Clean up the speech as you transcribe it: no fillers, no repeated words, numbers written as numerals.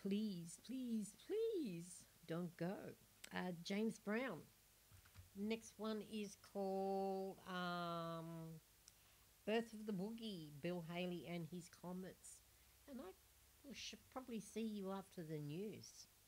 Please, please, please don't go. James Brown. Next one is called Birth of the Boogie, Bill Haley and his Comets. And I should probably see you after the news.